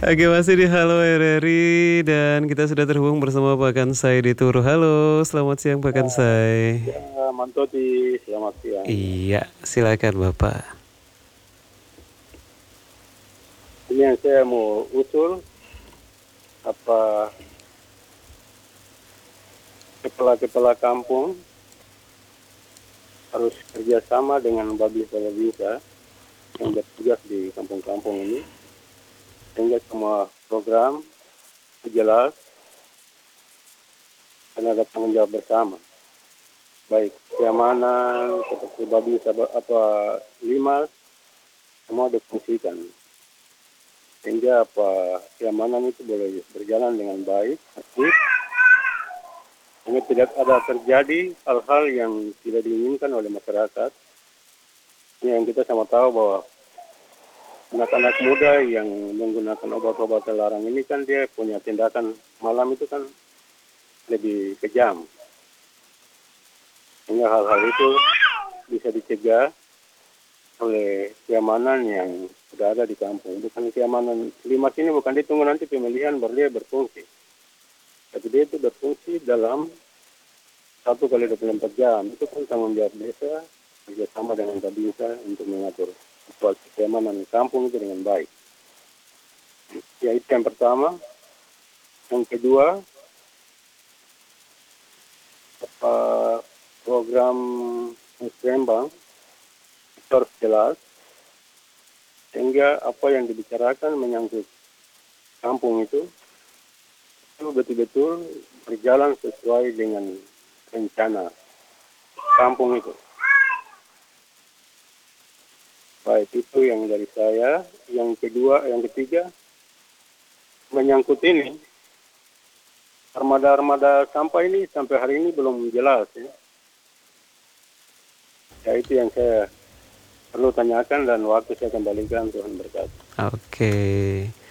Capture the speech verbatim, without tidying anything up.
Oke, masih di Halo R R I dan kita sudah terhubung bersama Pak Kansai di Turu. Halo, selamat siang Pak Kansai. Ya, Mantoti, selamat siang. Iya, silakan Bapak. Ini yang saya mau usul, apa kepala-kepala kampung harus kerjasama dengan babinsa-babinsa yang bertugas di kampung-kampung ini, sehingga semua program jelas dan ada tanggung jawab bersama. Baik keamanan, seperti babinsa apa limas, semua difungsikan. Sehingga apa keamanan itu boleh berjalan dengan baik, aktif, sehingga tidak ada terjadi hal-hal yang tidak diinginkan oleh masyarakat. Ini yang kita sama tahu bahwa anak-anak muda yang menggunakan obat-obat terlarang ini kan dia punya tindakan malam itu kan lebih kejam. Sehingga hal-hal itu bisa dicegah oleh keamanan yang sudah ada di kampung. Bukan keamanan limas ini bukan ditunggu nanti pemilihan baru dia berfungsi. Tapi dia itu berfungsi dalam satu kali dua puluh empat jam. Itu kan tanggung jawab desa bekerjasama dengan babinsa untuk mengatur situasi keamanan kampung itu dengan baik. Ya itu yang pertama. Yang kedua, apa, program musrembang itu harus jelas sehingga apa yang dibicarakan menyangkut kampung itu itu betul-betul berjalan sesuai dengan rencana kampung itu. Baik, itu yang dari saya. Yang kedua, yang ketiga, menyangkut ini, armada-armada sampah ini sampai hari ini belum jelas. Ya, ya itu yang saya perlu tanyakan dan waktu saya kembalikan, Tuhan berkati. Oke.